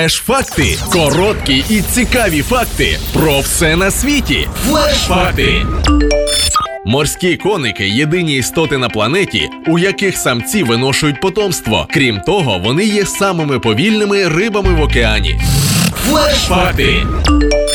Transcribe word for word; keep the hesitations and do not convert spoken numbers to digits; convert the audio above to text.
Флеш-факти. Короткі і цікаві факти про все на світі. Флеш-факти. Морські коники – єдині істоти на планеті, у яких самці виношують потомство. Крім того, вони є самими повільними рибами в океані. Флеш-факти.